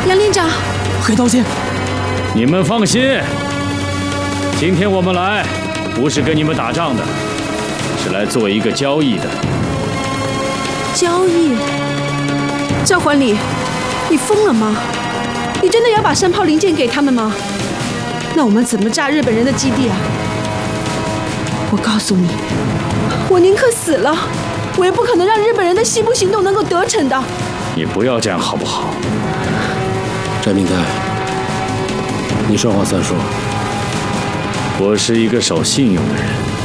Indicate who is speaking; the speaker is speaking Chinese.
Speaker 1: 杨连长，
Speaker 2: 黑刀剑，
Speaker 3: 你们放心，今天我们来不是跟你们打仗的，是来做一个交易的。
Speaker 1: 交易？赵管理，你疯了吗？你真的要把山炮零件给他们吗？那我们怎么炸日本人的基地啊？我告诉你，我宁可死了，我也不可能让日本人的西部行动能够得逞的。
Speaker 3: 你不要这样好不好？
Speaker 2: 翟明泰，你说话算数。
Speaker 3: 我是一个守信用的人。